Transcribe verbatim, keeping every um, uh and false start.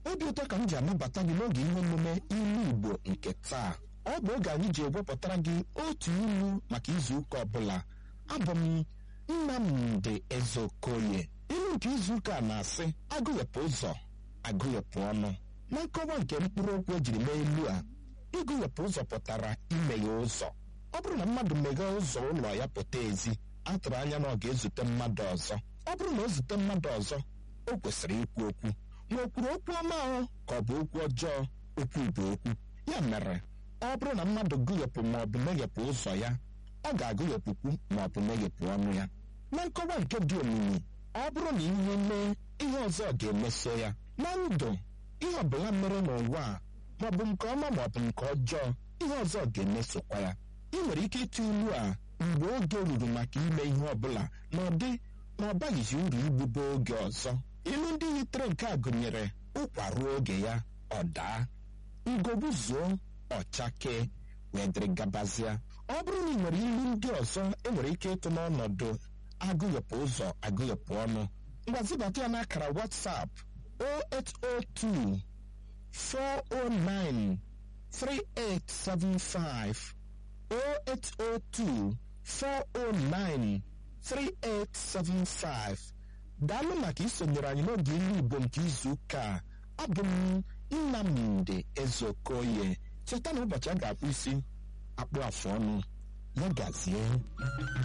obi ụtọ ka m ji anabata gị n'oge ihe omume ilu Igbo nke taa. Ọ bụ oge anyị ji ewepụtara gị otu ilu maka izu ụka ọbụla. Abụ m Nnamdi Ezeokoye. Ilu nke izu ụka a na-asị agụghepụ ụzọ agụghepụ ọnụ. Na nkọwa nke mkpụrụ okwu ejiri mee ilu a, ịgụghepụ ụzọ pụtara imeghe ụzọ. Ọ bụrụ na mmadụ meghee ụzọ ụlọ ya pụta ezi, a tụrụ anya na ọ ga-ezute mmadụ ọzọ. Ọ bụrụ na o zute mmadụ ọzọ, o kwesịrị ikwu okwu, ma o kwuru okwu ọma ahụ ka ọ bụ okwu ọjọọ. Okwu bụ okwu. Ya mere, ọ bụrụ na mmadụ gụghepụ ma ọ bụ meghepụ ụzọ ya, ọ ga-agụghepụkwu ma ọ bụ meghepụ ọnụ ya. Na nkọwa nke dị omimi, ọ bụrụ na ihe mee, ihe ọzọ ga-emeso ya. Na ndụ, ihe ọbụla mere n'ụwa a, ma ọ bụ nke ọma ma ọ bụ nke ọjọọ, ihe ọzọ ga-emesokwa ya. Ị nwere ike ịtụ ilu a mgbe oge ruru maka ime ihe ọbụla na ọ dị na ọ baghịzi uru igbube oge ọzọ. Ilu ndị yitere nke a gụnyere ụkwa ruo oge ya ọ daa, ngọgbu zuo ọchakee, wee dịrị gabazịa. Ọ bụrụ na ị nwere ilu ndị ọzọ enwere ike ịtụ n'ọnọdụ agụghepụ ụzọ agụghepụ ọnụ, ngwa zibata ya n'akara WhatsApp zero eight zero two, four zero nine, three eight seven five zero eight zero two, four zero nine, three eight seven five. Daalụ maka isonyere anyị n'oge ilu Igbo nke izu ụka a. Abụ m Nnamdi Ezeokoye. Cheta na ụbọchị a ga-akpụ isi akpụ afụ ọnụ. Ya gazie.